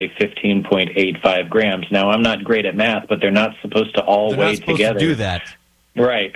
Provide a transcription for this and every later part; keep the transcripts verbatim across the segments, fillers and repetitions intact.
fifteen point eight five grams. Now, I'm not great at math, but they're not supposed to all they're weigh not supposed together. to do that. Right.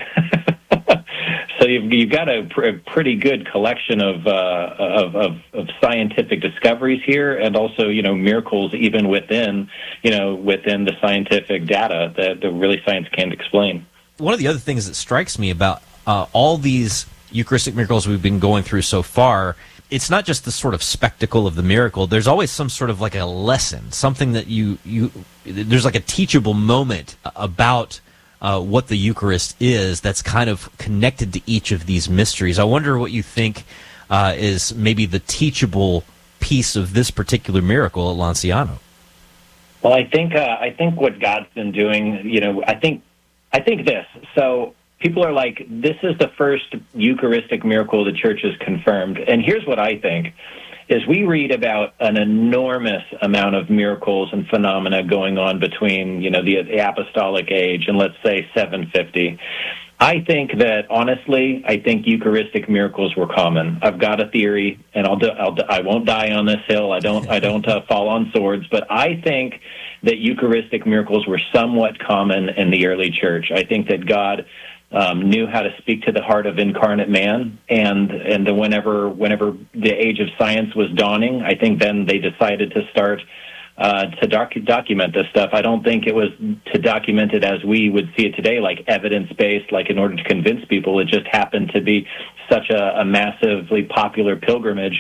So you've, you've got a, pr- a pretty good collection of, uh, of, of of scientific discoveries here, and also, you know, miracles even within, you know, within the scientific data that, that really science can't explain. One of the other things that strikes me about uh, all these Eucharistic miracles we've been going through so far, it's not just the sort of spectacle of the miracle. There's always some sort of like a lesson, something that you you there's like a teachable moment about Uh, what the Eucharist is that's kind of connected to each of these mysteries. I wonder what you think uh, is maybe the teachable piece of this particular miracle at Lanciano. Well, I think uh, I think what God's been doing, you know, I think I think this. So people are like, this is the first Eucharistic miracle the Church has confirmed, and here's what I think. Is we read about an enormous amount of miracles and phenomena going on between, you know, the, the apostolic age and, let's say, seven fifty. I think that, honestly, I think Eucharistic miracles were common. I've got a theory, and I'll, do, I'll I won't die on this hill. I don't I don't uh, fall on swords, but I think that Eucharistic miracles were somewhat common in the early church. I think that God Um, knew how to speak to the heart of incarnate man, and and the, whenever whenever the age of science was dawning, I think then they decided to start uh, to doc- document this stuff. I don't think it was to document it as we would see it today, like evidence-based, like in order to convince people. It just happened to be such a, a massively popular pilgrimage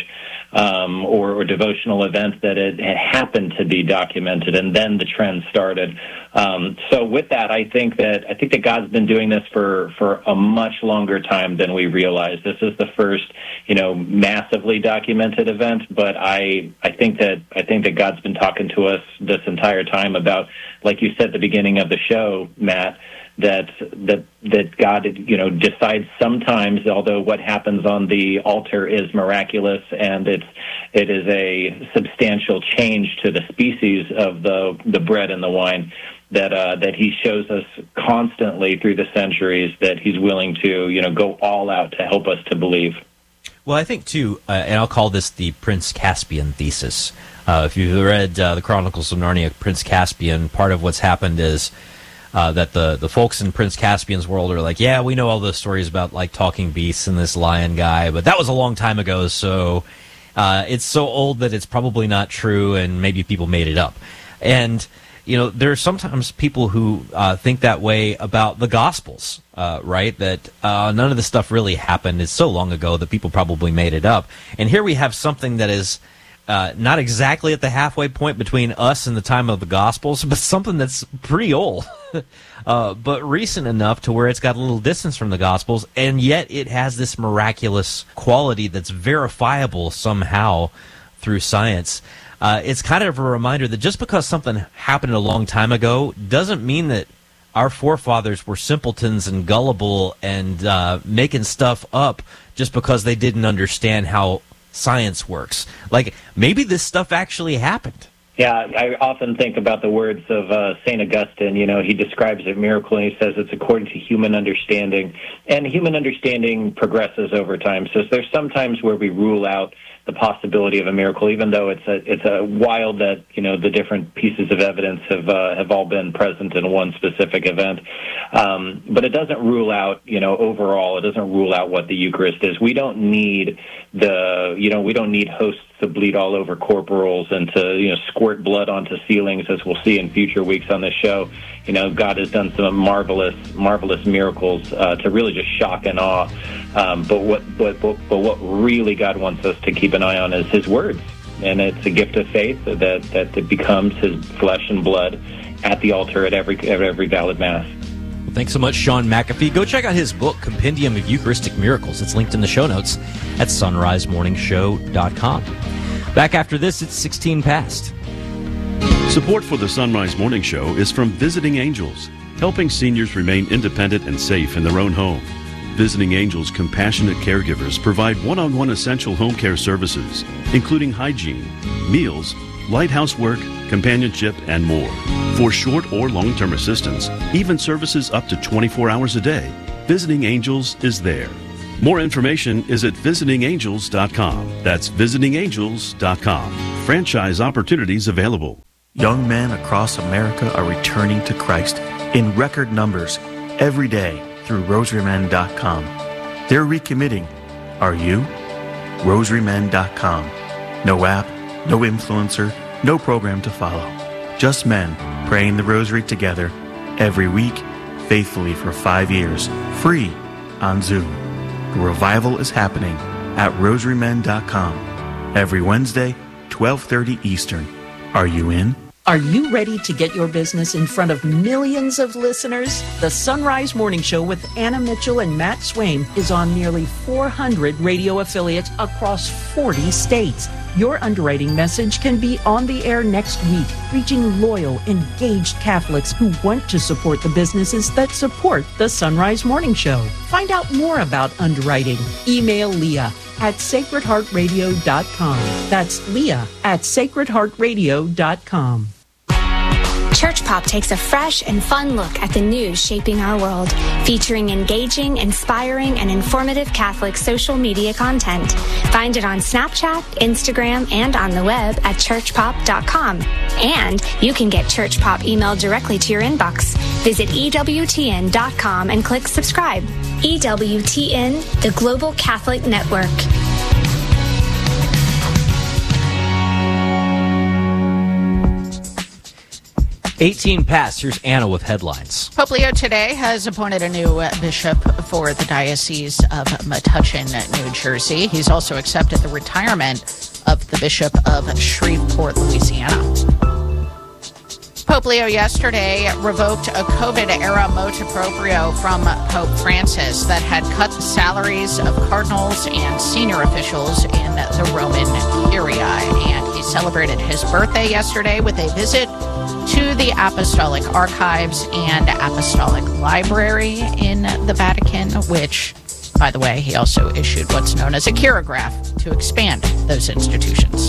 um, or, or devotional event that it, it happened to be documented, and then the trend started. Um, so with that, I think that I think that God's been doing this for, for a much longer time than we realize. This is the first, you know, massively documented event, but I I think that I think that God's been talking to us this entire time about, like you said at the beginning of the show, Matt, that that that God, you know, decides sometimes, although what happens on the altar is miraculous and it's it is a substantial change to the species of the the bread and the wine, that uh, that he shows us constantly through the centuries that he's willing to, you know, go all out to help us to believe. Well, I think, too, uh, and I'll call this the Prince Caspian thesis. Uh, if you've read uh, the Chronicles of Narnia, Prince Caspian, part of what's happened is uh, that the, the folks in Prince Caspian's world are like, yeah, we know all those stories about, like, talking beasts and this lion guy, but that was a long time ago, so uh, it's so old that it's probably not true, and maybe people made it up. And you know, there are sometimes people who uh, think that way about the Gospels, uh, right? That uh, none of this stuff really happened. It's so long ago that people probably made it up. And here we have something that is uh, not exactly at the halfway point between us and the time of the Gospels, but something that's pretty old, uh, but recent enough to where it's got a little distance from the Gospels, and yet it has this miraculous quality that's verifiable somehow through science. Uh, it's kind of a reminder that just because something happened a long time ago doesn't mean that our forefathers were simpletons and gullible and uh, making stuff up just because they didn't understand how science works. Like, maybe this stuff actually happened. Yeah, I often think about the words of uh, Saint Augustine. You know, he describes a miracle, and he says it's according to human understanding. And human understanding progresses over time. So there's sometimes where we rule out the possibility of a miracle, even though it's a it's a wild that, you know, the different pieces of evidence have uh, have all been present in one specific event. Um, but it doesn't rule out, you know, overall, it doesn't rule out what the Eucharist is. We don't need the, you know, we don't need hosts to bleed all over corporals and to, you know, squirt blood onto ceilings, as we'll see in future weeks on this show. You know, God has done some marvelous, marvelous miracles uh, to really just shock and awe. Um, but what, but, but, but what really God wants us to keep an eye on is His words, and it's a gift of faith that that it becomes His flesh and blood at the altar at every at every valid Mass. Well, thanks so much, Sean McAfee. Go check out his book, Compendium of Eucharistic Miracles. It's linked in the show notes at sunrise morning show dot com. Back after this, it's sixteen past. Support for the Sunrise Morning Show is from Visiting Angels, helping seniors remain independent and safe in their own home. Visiting Angels compassionate caregivers provide one-on-one essential home care services, including hygiene, meals, light housework, companionship, and more. For short or long-term assistance, even services up to twenty-four hours a day, Visiting Angels is there. More information is at visiting angels dot com. That's visiting angels dot com. franchise opportunities available. Young men across America are returning to Christ in record numbers every day through rosary men dot com. They're recommitting. Are you? rosary men dot com. No app, no influencer, no program to follow. Just men praying the rosary together every week, faithfully for five years, free on Zoom. The revival is happening at rosary men dot com every Wednesday, twelve thirty Eastern. Are you in? Are you ready to get your business in front of millions of listeners? The Sunrise Morning Show with Anna Mitchell and Matt Swaim is on nearly four hundred radio affiliates across forty states. Your underwriting message can be on the air next week, reaching loyal, engaged Catholics who want to support the businesses that support the Sunrise Morning Show. Find out more about underwriting. Email Leah at sacred heart radio dot com. That's Leah at sacred heart radio dot com. Church Pop takes a fresh and fun look at the news shaping our world, featuring engaging, inspiring, and informative Catholic social media content. Find it on Snapchat, Instagram, and on the web at church pop dot com. And you can get Church Pop emailed directly to your inbox. Visit E W T N dot com and click subscribe. E W T N, the Global Catholic Network. eighteen past. Here's Anna with headlines. Pope Leo today has appointed a new bishop for the Diocese of Metuchen, New Jersey. He's also accepted the retirement of the Bishop of Shreveport, Louisiana. Pope Leo yesterday revoked a COVID-era motu proprio from Pope Francis that had cut the salaries of cardinals and senior officials in the Roman Curia. And he celebrated his birthday yesterday with a visit to the Apostolic Archives and Apostolic Library in the Vatican, which, by the way, he also issued what's known as a chirograph to expand those institutions.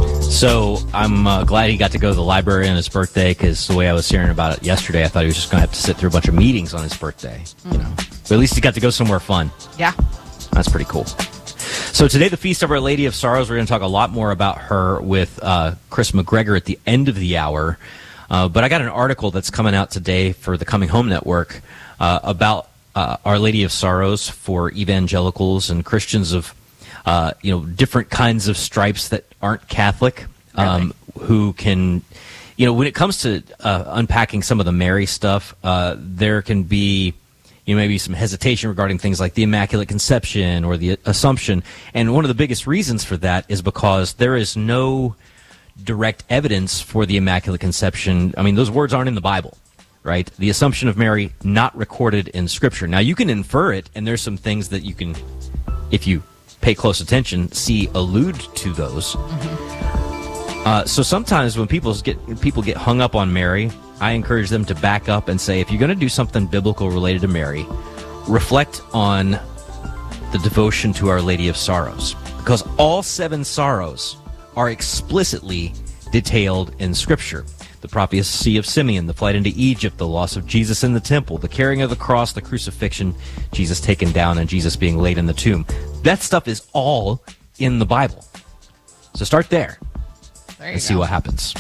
So I'm uh, glad he got to go to the library on his birthday, because the way I was hearing about it yesterday, I thought he was just going to have to sit through a bunch of meetings on his birthday. Mm. You know, but at least he got to go somewhere fun. Yeah, that's pretty cool. So today, the Feast of Our Lady of Sorrows. We're going to talk a lot more about her with uh, Chris McGregor at the end of the hour. Uh, but I got an article that's coming out today for the Coming Home Network uh, about uh, Our Lady of Sorrows for evangelicals and Christians of uh, you know different kinds of stripes that aren't Catholic, um, really? Who can, you know, when it comes to uh, unpacking some of the Mary stuff, uh, there can be, you know, maybe some hesitation regarding things like the Immaculate Conception or the Assumption. And one of the biggest reasons for that is because there is no direct evidence for the Immaculate Conception. I mean, those words aren't in the Bible, right? The Assumption of Mary, not recorded in Scripture. Now, you can infer it, and there's some things that you can, if you pay close attention, see allude to those. Mm-hmm. Uh, so sometimes when people get people get hung up on Mary, I encourage them to back up and say, if you're going to do something biblical related to Mary, reflect on the devotion to Our Lady of Sorrows, because all seven sorrows are explicitly detailed in Scripture. The prophecy of Simeon, the flight into Egypt, the loss of Jesus in the temple, the carrying of the cross, the crucifixion, Jesus taken down, and Jesus being laid in the tomb. That stuff is all in the Bible. So start there, there and see go. what happens.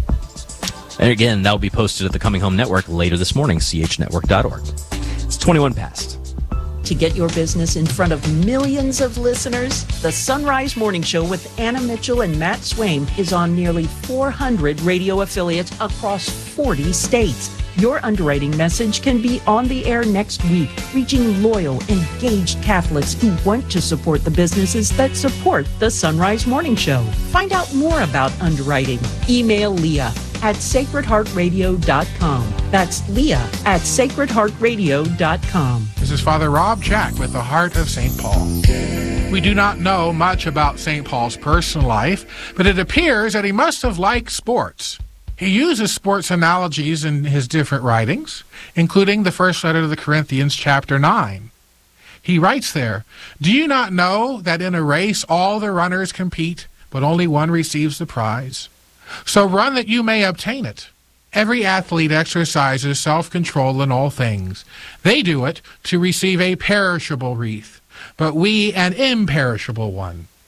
And again, that will be posted at the Coming Home Network later this morning, c h network dot org. It's twenty-one past. To get your business in front of millions of listeners, the Sunrise Morning Show with Anna Mitchell and Matt Swaim is on nearly four hundred radio affiliates across forty states. Your underwriting message can be on the air next week, reaching loyal, engaged Catholics who want to support the businesses that support the Sunrise Morning Show. Find out more about underwriting. Email Leah at sacred heart radio dot com. That's Leah at sacred heart radio dot com. This is Father Rob Jack with the Heart of Saint Paul. We do not know much about Saint Paul's personal life, but it appears that he must have liked sports. He uses sports analogies in his different writings, including the first letter to the Corinthians, chapter nine. He writes there, "Do you not know that in a race all the runners compete, but only one receives the prize? So run that you may obtain it. Every athlete exercises self-control in all things. They do it to receive a perishable wreath, but we an imperishable one.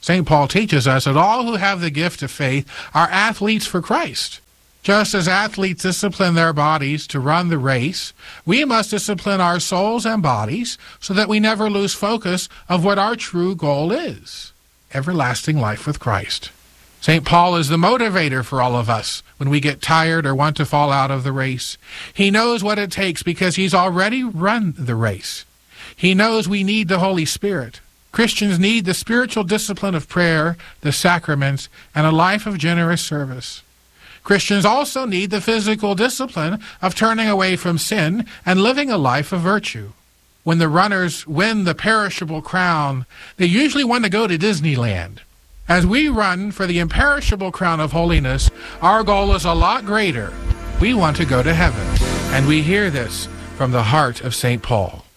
Saint Paul teaches us that all who have the gift of faith are athletes for Christ. Just as athletes discipline their bodies to run the race, we must discipline our souls and bodies so that we never lose focus of what our true goal is: everlasting life with Christ. Saint Paul is the motivator for all of us when we get tired or want to fall out of the race. He knows what it takes because he's already run the race. He knows we need the Holy Spirit. Christians need the spiritual discipline of prayer, the sacraments, and a life of generous service. Christians also need the physical discipline of turning away from sin and living a life of virtue. When the runners win the perishable crown, they usually want to go to Disneyland. As we run for the imperishable crown of holiness, our goal is a lot greater. We want to go to heaven, and we hear this from the heart of Saint Paul.